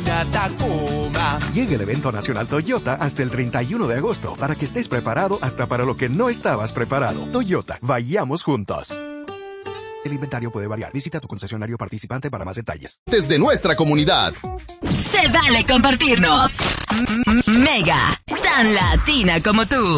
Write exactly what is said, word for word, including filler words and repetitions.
una Tacoma. Llega el evento nacional Toyota hasta el treinta y uno de agosto para que estés preparado hasta para lo que no estabas preparado. Toyota, vayamos juntos. El inventario puede variar. Visita tu concesionario participante para más detalles. Desde nuestra comunidad. Se vale compartirnos. Mega, tan latina como tú.